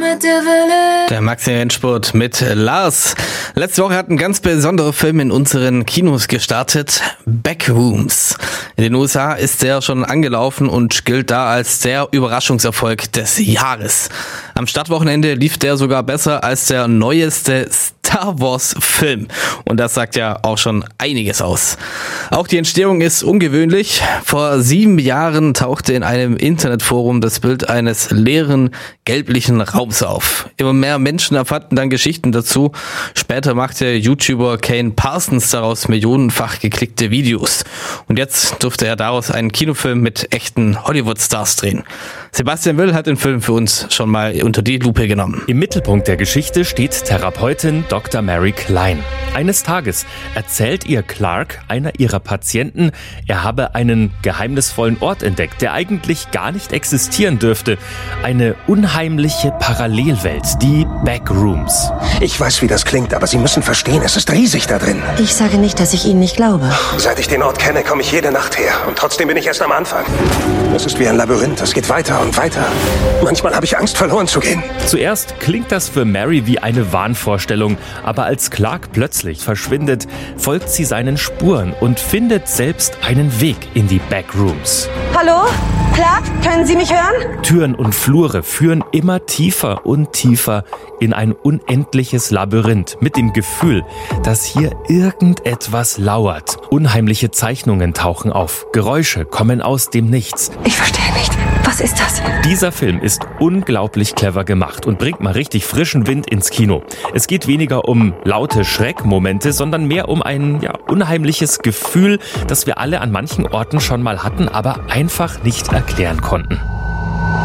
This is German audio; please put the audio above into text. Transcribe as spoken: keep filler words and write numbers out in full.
mit der Welle. Der Maxi-Endspurt mit Lars. Letzte Woche hat ein ganz besonderer Film in unseren Kinos gestartet, Backrooms. In den U S A ist der schon angelaufen und gilt da als der Überraschungserfolg des Jahres. Am Startwochenende lief der sogar besser als der neueste Star Wars Film. Und das sagt ja auch schon einiges aus. Auch die Entstehung ist ungewöhnlich. Vor sieben Jahren tauchte in einem Internetforum das Bild eines leeren, gelblichen Raums auf. Immer mehr Menschen erfanden dann Geschichten dazu. Später machte YouTuber Kane Parsons daraus millionenfach geklickte Videos. Und jetzt durfte er daraus einen Kinofilm mit echten Hollywood-Stars drehen. Sebastian Will hat den Film für uns schon mal unter die Lupe genommen. Im Mittelpunkt der Geschichte steht Therapeutin Doktor Mary Klein. Eines Tages erzählt ihr Clark, einer ihrer Patienten, er habe einen geheimnisvollen Ort entdeckt, der eigentlich gar nicht existieren dürfte. Eine unheimliche Parallelwelt, die Backrooms. Ich weiß, wie das klingt, aber Sie müssen verstehen, es ist riesig da drin. Ich sage nicht, dass ich Ihnen nicht glaube. Seit ich den Ort kenne, komme ich jede Nacht her. Und trotzdem bin ich erst am Anfang. Es ist wie ein Labyrinth, es geht weiter und weiter. Manchmal habe ich Angst, verloren zu gehen. Zuerst klingt das für Mary wie eine Wahnvorstellung, aber als Clark plötzlich verschwindet, folgt sie seinen Spuren und findet selbst einen Weg in die Backrooms. Hallo? Clark, können Sie mich hören? Türen und Flure führen immer tiefer und tiefer in ein unendliches Labyrinth mit dem Gefühl, dass hier irgendetwas lauert. Unheimliche Zeichnungen tauchen auf, Geräusche kommen aus dem Nichts. Ich verstehe nicht. Was ist das? Dieser Film ist unglaublich clever gemacht und bringt mal richtig frischen Wind ins Kino. Es geht weniger um laute Schreckmomente, sondern mehr um ein ja, unheimliches Gefühl, das wir alle an manchen Orten schon mal hatten, aber einfach nicht erklären konnten.